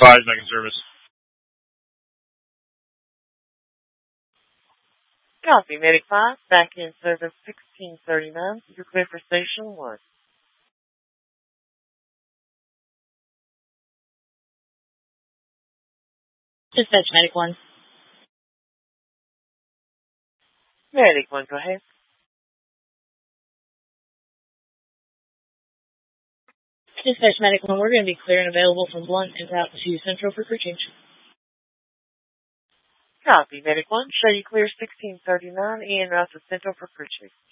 5 second service. Copy, Medic 5, back in service 1639. You're clear for Station 1. Dispatch, Medic 1. Medic 1, go ahead. Dispatch, Medic 1, we're going to be clear and available from Blunt and out to Central for crew change. Copy, Medic 1. Show you clear 1639 and route to Central for crew change.